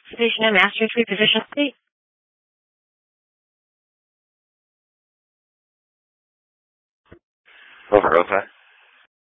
Station M, Master 3, position state. Over, okay.